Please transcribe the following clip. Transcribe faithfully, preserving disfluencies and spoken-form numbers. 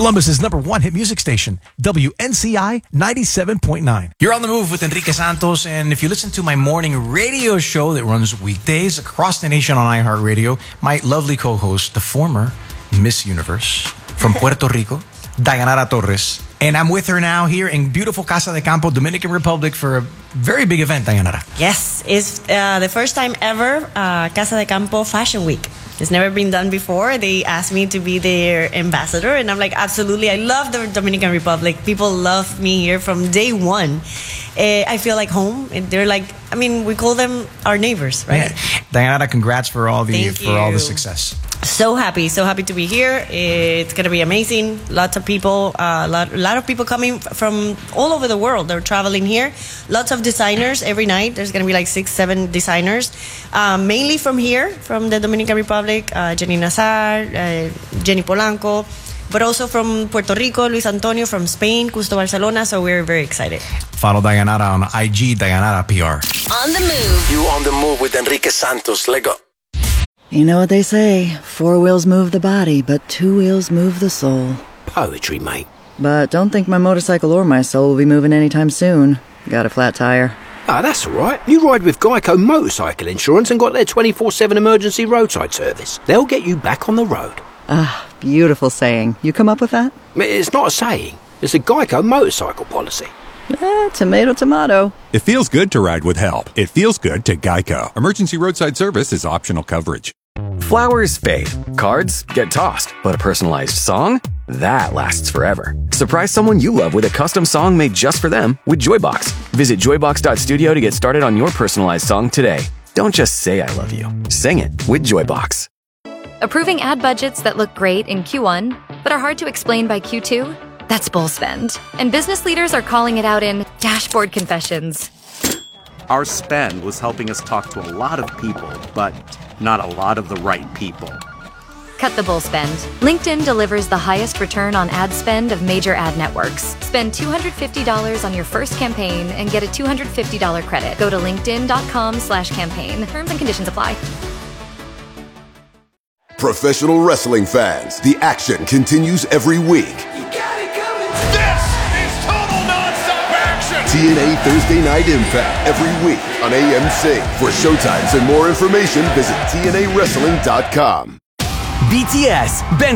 Columbus's number one hit music station, W N C I ninety-seven point nine. You're on the move with Enrique Santos, and if you listen to my morning radio show that runs weekdays across the nation on iHeartRadio, my lovely co-host, the former Miss Universe from Puerto Rico, Dayanara Torres. And I'm with her now here in beautiful Casa de Campo, Dominican Republic, for a very big event, Dayanara. Yes, it's uh, the first time ever uh, Casa de Campo Fashion Week. It's never been done before. They asked me to be their ambassador, and I'm like, absolutely. I love the Dominican Republic. People love me here from day one. Uh, I feel like home. They're like, I mean, we call them our neighbors, right? Yeah. Dayanara, congrats for all the Thank for you. all the success. So happy, so happy to be here. It's going to be amazing. Lots of people, uh, a lot, a lot of people coming from all over the world. They're traveling here. Lots of designers every night. There's going to be like six, seven designers, uh, mainly from here, from the Dominican Republic. Uh, Jenny Nazar, uh, Jenny Polanco, but also from Puerto Rico, Luis Antonio, from Spain, Custo Barcelona. So we're very excited. Follow Dayanara on I G, Dayanara P R. On the move. You on the move with Enrique Santos. Let go. You know what they say, four wheels move the body, but two wheels move the soul. Poetry, mate. But don't think my motorcycle or my soul will be moving anytime soon. Got a flat tire. Ah, that's all right. You ride with Geico Motorcycle Insurance and got their twenty-four seven emergency roadside service. They'll get you back on the road. Ah, beautiful saying. You come up with that? It's not a saying. It's a Geico motorcycle policy. Eh, tomato, tomato. It feels good to ride with help. It feels good to Geico. Emergency roadside service is optional coverage. Flowers fade, cards get tossed, but a personalized song? That lasts forever. Surprise someone you love with a custom song made just for them with Joybox. Visit joybox dot studio to get started on your personalized song today. Don't just say I love you. Sing it with Joybox. Approving ad budgets that look great in Q one, but are hard to explain by Q two? That's bull spend. And business leaders are calling it out in dashboard confessions. Our spend was helping us talk to a lot of people, but not a lot of the right people. Cut the bull spend. LinkedIn delivers the highest return on ad spend of major ad networks. Spend two hundred fifty dollars on your first campaign and get a two hundred fifty dollars credit. Go to linkedin.com slash campaign. Terms and conditions apply. Professional wrestling fans, the action continues every week. You got it coming. This is total nonstop action. T N A Thursday Night Impact every week on A M C. For showtimes and more information, visit T N A wrestling dot com. B T S, Ben